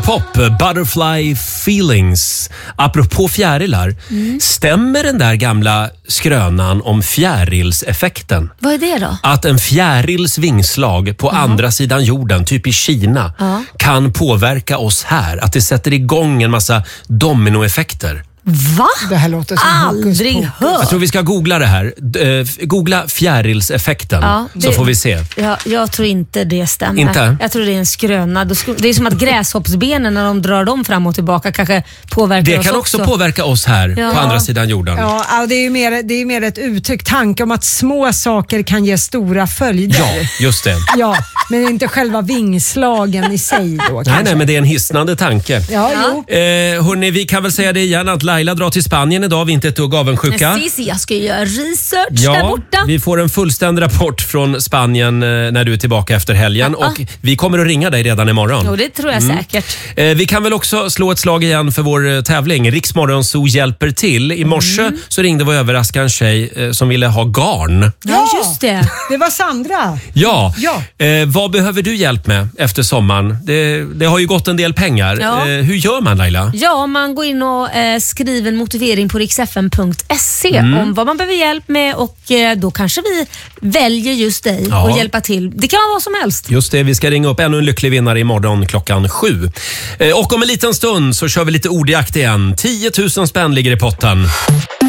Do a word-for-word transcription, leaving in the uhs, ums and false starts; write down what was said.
Pop, Butterfly Feelings. Apropå fjärilar, mm. stämmer den där gamla skrönan om fjärilseffekten? Vad är det då? Att en fjärils vingslag på uh-huh. andra sidan jorden, typ i Kina, uh-huh. kan påverka oss här. Att det sätter igång en massa dominoeffekter. Va? Det här låter som aldrig hört. Jag tror vi ska googla det här. Uh, googla fjärilseffekten, ja, det, så får vi se. Ja, jag tror inte det stämmer. Inte? Jag tror det är en skröna. Det är som att gräshoppsbenen, när de drar dem fram och tillbaka, kanske påverkar det oss kan också. också påverka oss här ja. på andra sidan jorden. Ja, det är ju mer, det är mer ett uttryck, tanke om att små saker kan ge stora följder. Ja, just det. Ja, men inte själva vingslagen i sig då. Nej, nej, men det är en hisnande tanke. Ja, jo. Eh, hörrni, vi kan väl säga det igen att Laila drar till Spanien idag. Vi är inte ett dugg avundsjuka. Precis, jag ska göra research ja, där borta. Vi får en fullständig rapport från Spanien eh, när du är tillbaka efter helgen. Uh-huh. Och vi kommer att ringa dig redan imorgon. Jo, det tror jag mm. säkert. Eh, vi kan väl också slå ett slag igen för vår eh, tävling. Riksmorgonzoo hjälper till. I morse mm. så ringde vi och överraskade en tjej eh, som ville ha garn. Ja, just det. Det var Sandra. Ja. ja. Eh, vad behöver du hjälp med efter sommaren? Det, det har ju gått en del pengar. Ja. Eh, hur gör man, Laila? Ja, man går in och eh, skriver en motivering på riks f m punkt se mm. om vad man behöver hjälp med, och eh, då kanske vi väljer just dig ja. och hjälpa till. Det kan vara vad som helst. Just det, vi ska ringa upp ännu en lycklig vinnare imorgon klockan sju. Eh, och om en liten stund så kör vi lite ordjakt igen. tio tusen spänn ligger i potten.